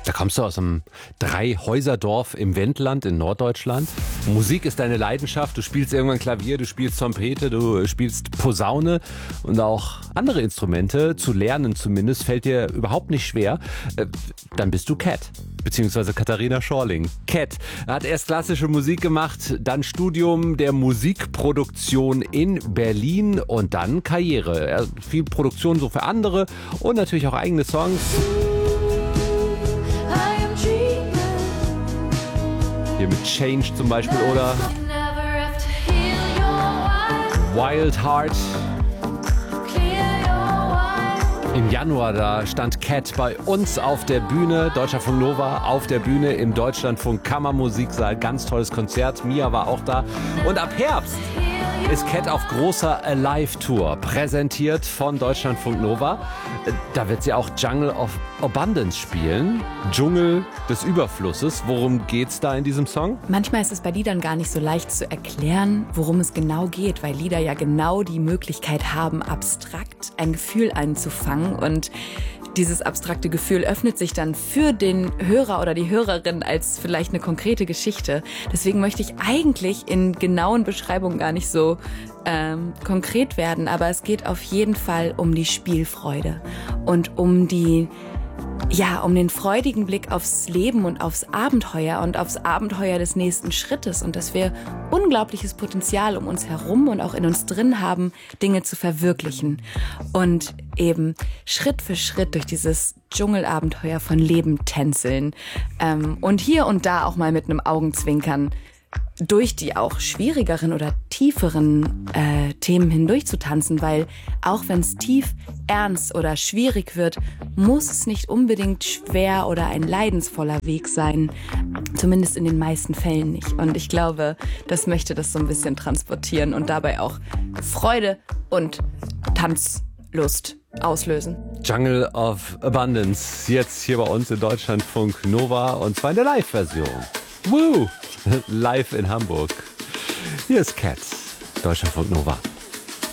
Da kommst du aus einem Dreihäuserdorf im Wendland in Norddeutschland. Musik ist deine Leidenschaft. Du spielst irgendwann Klavier, du spielst Trompete, du spielst Posaune und auch andere Instrumente. Zu lernen zumindest fällt dir überhaupt nicht schwer. Dann bist du Cat, beziehungsweise Katharina Schorling. Cat hat erst klassische Musik gemacht, dann Studium der Musikproduktion in Berlin und dann Karriere. Viel Produktion so für andere und natürlich auch eigene Songs. Hier mit Change zum Beispiel oder Wild Heart. Im Januar, da stand Cat bei uns auf der Bühne, Deutschlandfunk Nova, auf der Bühne im Deutschlandfunk Kammermusiksaal. Ganz tolles Konzert, Mia war auch da. Und ab Herbst ist Cat auf großer Alive-Tour, präsentiert von Deutschlandfunk Nova. Da wird sie auch Jungle of Abundance spielen, Dschungel des Überflusses. Worum geht's da in diesem Song? Manchmal ist es bei Liedern gar nicht so leicht zu erklären, worum es genau geht, weil Lieder ja genau die Möglichkeit haben, abstrakt ein Gefühl einzufangen und dieses abstrakte Gefühl öffnet sich dann für den Hörer oder die Hörerin als vielleicht eine konkrete Geschichte. Deswegen möchte ich eigentlich in genauen Beschreibungen gar nicht so konkret werden, aber es geht auf jeden Fall um die Spielfreude und um den freudigen Blick aufs Leben und aufs Abenteuer des nächsten Schrittes und dass wir unglaubliches Potenzial um uns herum und auch in uns drin haben, Dinge zu verwirklichen und eben Schritt für Schritt durch dieses Dschungelabenteuer von Leben tänzeln und hier und da auch mal mit einem Augenzwinkern durch die auch schwierigeren oder tieferen Themen hindurch zu tanzen, weil auch wenn es tief, ernst oder schwierig wird, muss es nicht unbedingt schwer oder ein leidensvoller Weg sein, zumindest in den meisten Fällen nicht. Und ich glaube, das möchte das so ein bisschen transportieren und dabei auch Freude und Tanzlust auslösen. Jungle of Abundance, jetzt hier bei uns in Deutschlandfunk Nova und zwar in der Live-Version. Woo! Live in Hamburg. Hier ist Cat, Deutschlandfunk Nova.